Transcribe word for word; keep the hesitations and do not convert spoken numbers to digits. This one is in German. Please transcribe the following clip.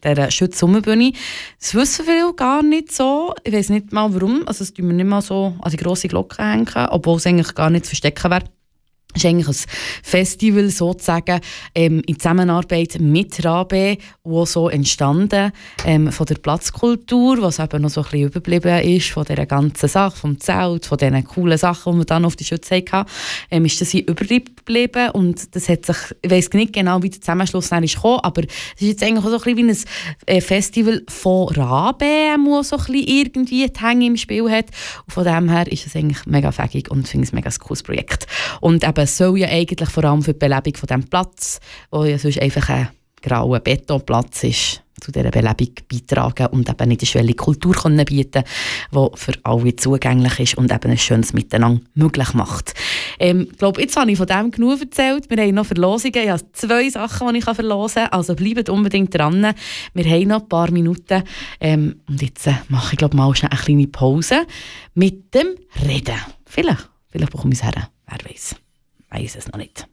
dieser Schütz-Sommerbühne. Das wissen viele gar nicht so. Ich weiss nicht mal warum. Also das tun wir nicht mal so an die grosse Glocke hängen, obwohl es eigentlich gar nicht zu verstecken wäre. Es ist eigentlich ein Festival sozusagen ähm, in Zusammenarbeit mit Rabe, wo so entstanden ähm, von der Platzkultur, was eben noch so ein bisschen übergeblieben ist von dieser ganzen Sache, vom Zelt, von diesen coolen Sachen, die wir dann auf die Schütze hatten, ähm, ist das hier übergeblieben und das hat sich, ich weiss nicht genau, wie der Zusammenschluss dann ist gekommen, aber es ist jetzt eigentlich auch so ein bisschen wie ein Festival von Rabe, wo so ein bisschen irgendwie die Hänge im Spiel hat und von dem her ist es eigentlich mega fähig und ich finde es ein mega cooles Projekt. Und eben, es soll ja eigentlich vor allem für die Belebung von diesem Platz, wo ja sonst einfach ein grauer Betonplatz ist, zu dieser Belebung beitragen und eben eine niederschwellige Kultur können bieten, die für alle zugänglich ist und eben ein schönes Miteinander möglich macht. Ähm, ich glaube, jetzt habe ich von dem genug erzählt. Wir haben noch Verlosungen. Ich habe zwei Sachen, die ich verlosen kann. Also bleibt unbedingt dran. Wir haben noch ein paar Minuten. Ähm, und jetzt äh, mache ich glaube mal schnell eine kleine Pause mit dem Reden. Vielleicht, vielleicht bekomme ich es her. Wer weiß. Weiß es noch nicht.